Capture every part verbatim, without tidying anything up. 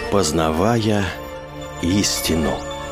Познавая истину.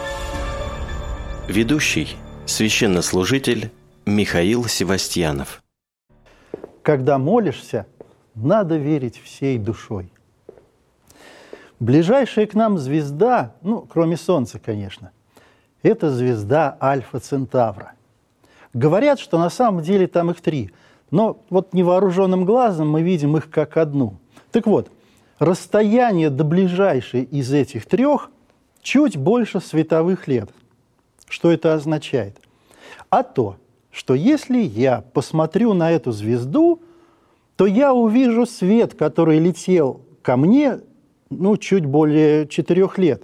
Ведущий – священнослужитель Михаил Севастьянов. Когда молишься, надо верить всей душой. Ближайшая к нам звезда, ну, кроме Солнца, конечно, это звезда Альфа Центавра. Говорят, что на самом деле там их три, но вот невооруженным глазом мы видим их как одну. Так вот, расстояние до ближайшей из этих трех чуть больше световых лет. Что это означает? А то, что если я посмотрю на эту звезду, то я увижу свет, который летел ко мне, ну, чуть более четырех лет.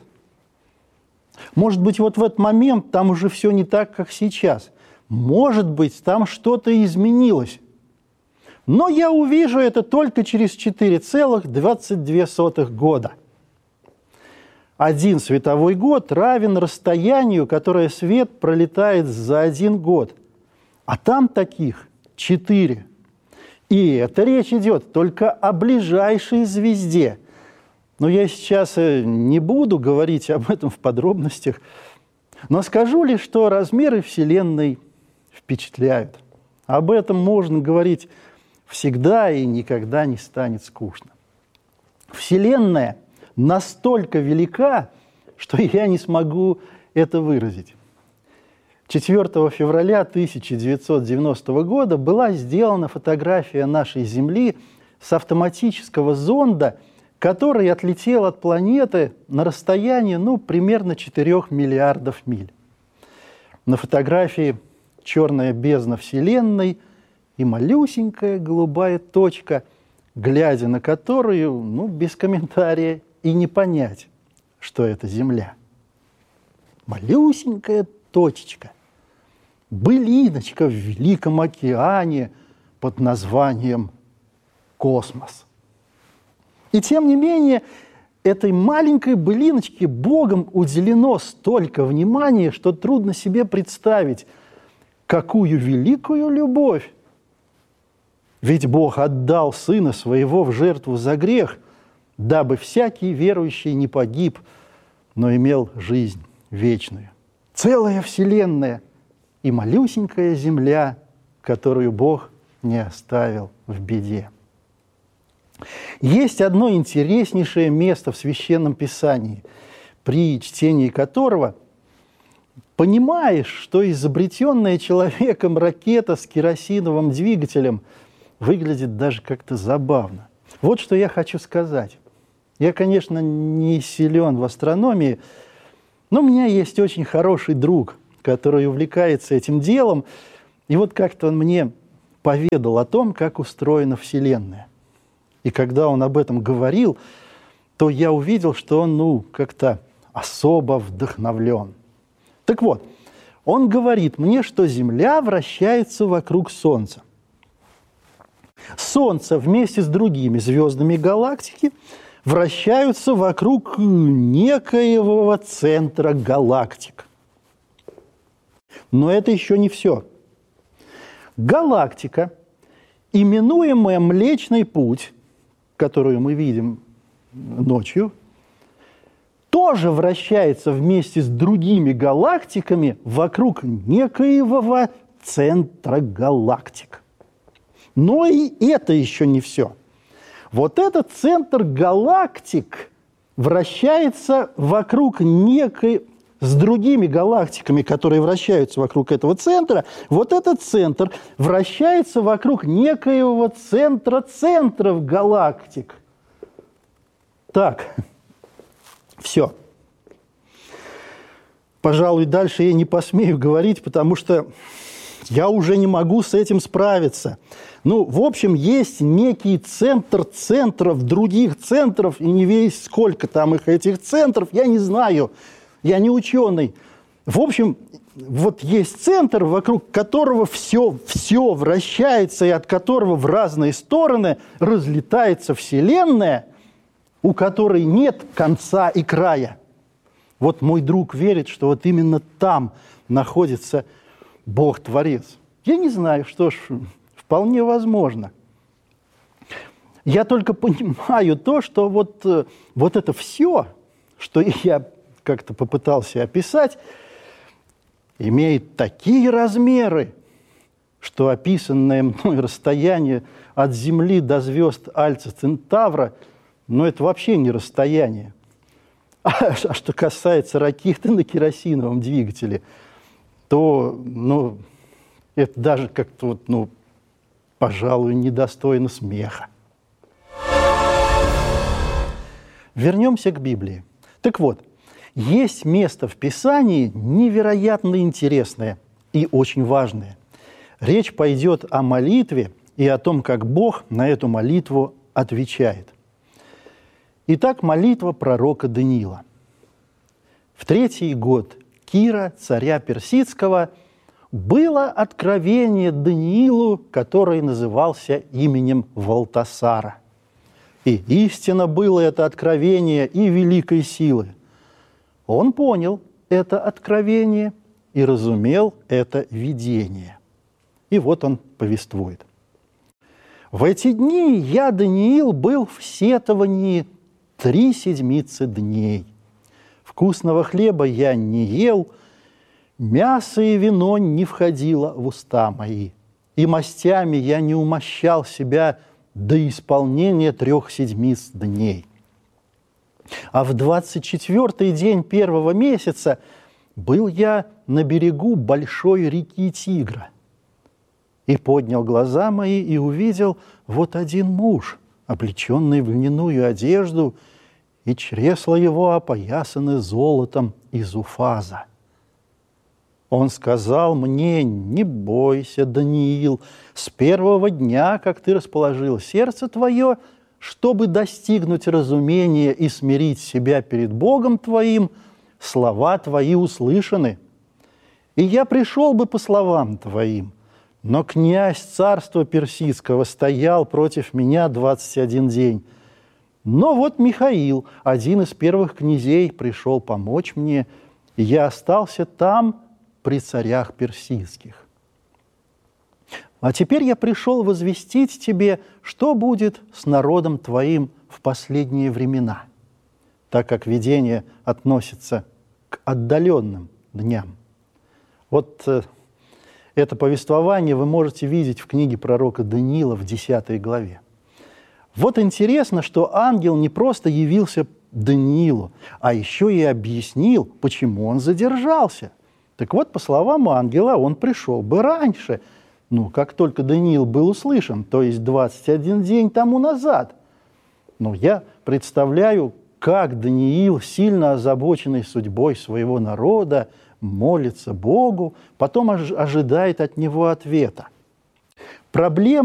Может быть, вот в этот момент там уже все не так, как сейчас. Может быть, там что-то изменилось. Но я увижу это только через четыре целых двадцать две сотых года. Один световой год равен расстоянию, которое свет пролетает за один год. А там таких четыре. И это речь идет только о ближайшей звезде. Но я сейчас не буду говорить об этом в подробностях, но скажу лишь, что размеры Вселенной впечатляют. Об этом можно говорить всегда и никогда не станет скучно. Вселенная настолько велика, что я не смогу это выразить. четвёртого февраля тысяча девятьсот девяностого года была сделана фотография нашей Земли с автоматического зонда, который отлетел от планеты на расстояние, ну, примерно четырёх миллиардов миль. На фотографии черная бездна Вселенной и малюсенькая голубая точка, глядя на которую, ну, без комментария и не понять, что это Земля. Малюсенькая точечка, былиночка в Великом океане под названием космос. И тем не менее, этой маленькой былиночке Богом уделено столько внимания, что трудно себе представить, какую великую любовь. Ведь Бог отдал Сына Своего в жертву за грех, дабы всякий верующий не погиб, но имел жизнь вечную. Целая Вселенная и малюсенькая Земля, которую Бог не оставил в беде. Есть одно интереснейшее место в Священном Писании, при чтении которого понимаешь, что изобретенная человеком ракета с керосиновым двигателем выглядит даже как-то забавно. Вот что я хочу сказать. Я, конечно, не силен в астрономии, но у меня есть очень хороший друг, который увлекается этим делом. И вот как-то он мне поведал о том, как устроена Вселенная. И когда он об этом говорил, то я увидел, что он, ну, как-то особо вдохновлен. Так вот, он говорит мне, что Земля вращается вокруг Солнца. Солнце вместе с другими звездами галактики вращаются вокруг некоего центра галактик. Но это еще не все. Галактика, именуемая Млечный Путь, которую мы видим ночью, тоже вращается вместе с другими галактиками вокруг некоего центра галактик. Но и это еще не все. Вот этот центр галактик вращается вокруг некой... с другими галактиками, которые вращаются вокруг этого центра. Вот этот центр вращается вокруг некоего центра центров галактик. Так, все. Пожалуй, дальше я не посмею говорить, потому что я уже не могу с этим справиться. Ну, в общем, есть некий центр центров, других центров, и не весь сколько там их, этих центров, я не знаю. Я не ученый. В общем, вот есть центр, вокруг которого все, все вращается, и от которого в разные стороны разлетается Вселенная, у которой нет конца и края. Вот мой друг верит, что вот именно там находится Бог-творец. Я не знаю, что ж, вполне возможно. Я только понимаю то, что вот, вот это все, что я как-то попытался описать, имеет такие размеры, что описанное мной расстояние от Земли до звезд Альфа Центавра, ну, это вообще не расстояние. А, а что касается ракеты на керосиновом двигателе, то, ну, это даже как-то, вот, ну, пожалуй, недостойно смеха. Вернемся к Библии. Так вот, есть место в Писании невероятно интересное и очень важное. Речь пойдет о молитве и о том, как Бог на эту молитву отвечает. Итак, молитва пророка Даниила. В третий год Кира, царя Персидского, было откровение Даниилу, который назывался именем Валтасара. И истинно было это откровение и великой силы. Он понял это откровение и разумел это видение. И вот он повествует. «В эти дни я, Даниил, был в сетовании три седмицы дней. Вкусного хлеба я не ел, мясо и вино не входило в уста мои, и мастями я не умощал себя до исполнения трех седмиц дней. А в двадцать четвёртый день первого месяца был я на берегу большой реки Тигра, и поднял глаза мои и увидел вот один муж, облеченный в льняную одежду, и чресла его опоясаны золотом из Уфаза. Он сказал мне: не бойся, Даниил, с первого дня, как ты расположил сердце твое, чтобы достигнуть разумения и смирить себя перед Богом твоим, слова твои услышаны. И я пришел бы по словам твоим, но князь царства Персидского стоял против меня двадцать один день. Но вот Михаил, один из первых князей, пришел помочь мне, и я остался там при царях персидских. А теперь я пришел возвестить тебе, что будет с народом твоим в последние времена, так как видение относится к отдаленным дням. Вот э, это повествование вы можете видеть в книге пророка Даниила в десятой главе. Вот интересно, что ангел не просто явился Даниилу, а еще и объяснил, почему он задержался. Так вот, по словам ангела, он пришел бы раньше, ну, как только Даниил был услышан, то есть двадцать один день тому назад. Но я представляю, как Даниил, сильно озабоченный судьбой своего народа, молится Богу, потом ожидает от него ответа. Проблема